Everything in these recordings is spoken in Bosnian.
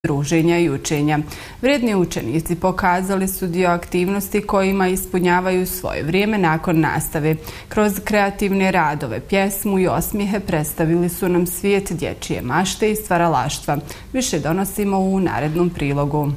druženja i učenja. Vrijedni učenici pokazali su dio aktivnosti kojima ispunjavaju svoje vrijeme nakon nastave. Kroz kreativne radove, pjesmu i osmijehe predstavili su nam svijet dječje mašte i stvaralaštva. Više donosimo u narednom prilogu.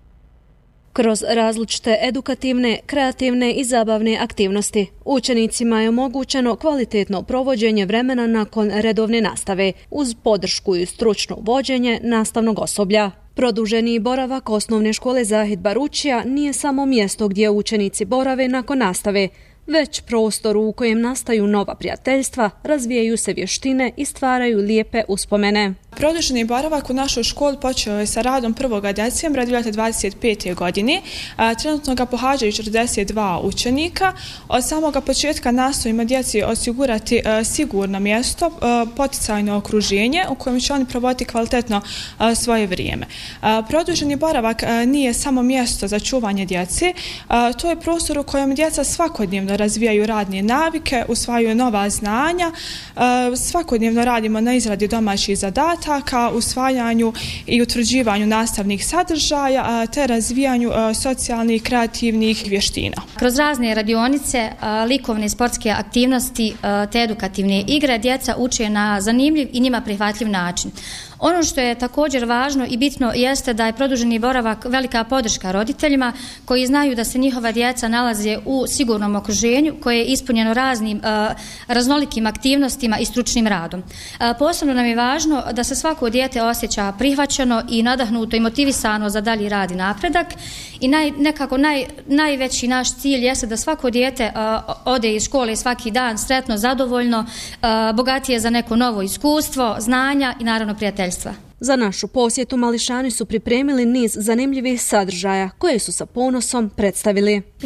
Kroz različite edukativne, kreativne i zabavne aktivnosti učenicima je omogućeno kvalitetno provođenje vremena nakon redovne nastave uz podršku i stručno vođenje nastavnog osoblja. Produženi boravak osnovne škole Zahid Baručija nije samo mjesto gdje učenici borave nakon nastave, već prostor u kojem nastaju nova prijateljstva, razvijaju se vještine i stvaraju lijepe uspomene. Produženi boravak u našoj školi počeo je sa radom 1. decembra 2025. godine. Trenutno ga pohađaju 42 učenika. Od samoga početka nastojimo djeci osigurati sigurno mjesto, poticajno okruženje u kojem će oni provoditi kvalitetno svoje vrijeme. Produženi boravak nije samo mjesto za čuvanje djece, to je prostor u kojem djeca svakodnevno razvijaju radne navike, usvajaju nova znanja, svakodnevno radimo na izradi domaćih zadataka, usvajanju i utvrđivanju nastavnih sadržaja te razvijanju socijalnih i kreativnih vještina. Kroz razne radionice, likovne i sportske aktivnosti te edukativne igre djeca uče na zanimljiv i njima prihvatljiv način. Ono što je također važno i bitno jeste da je produženi boravak velika podrška roditeljima koji znaju da se njihova djeca nalaze u sigurnom okruženju koje je ispunjeno raznim raznolikim aktivnostima i stručnim radom. Posebno nam je važno da se svako dijete osjeća prihvaćeno i nadahnuto i motivisano za dalji rad i napredak i najveći naš cilj jeste da svako dijete ode iz škole svaki dan sretno, zadovoljno, bogatije za neko novo iskustvo, znanja i naravno prijateljstva. Za našu posjetu mališani su pripremili niz zanimljivih sadržaja koje su sa ponosom predstavili.